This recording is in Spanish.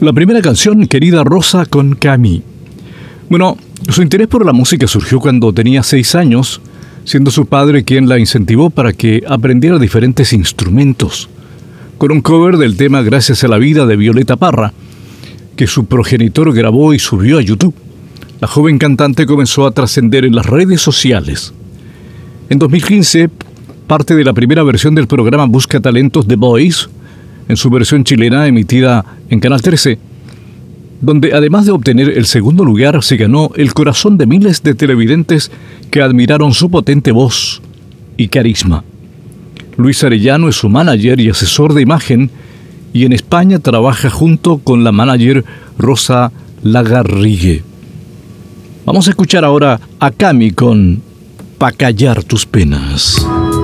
La primera canción, Querida Rosa, con Cami. Bueno, su interés por la música surgió cuando tenía 6 años, siendo su padre quien la incentivó para que aprendiera diferentes instrumentos, con un cover del tema Gracias a la vida de Violeta Parra, que su progenitor grabó y subió a YouTube. La joven cantante comenzó a trascender en las redes sociales. En 2015, parte de la primera versión del programa Busca Talentos The Voice, en su versión chilena emitida en Canal 13, donde además de obtener el segundo lugar, se ganó el corazón de miles de televidentes que admiraron su potente voz y carisma. Luis Arellano es su manager y asesor de imagen, y en España trabaja junto con la manager Rosa Lagarrigue. Vamos a escuchar ahora a Cami con Pa' callar tus penas.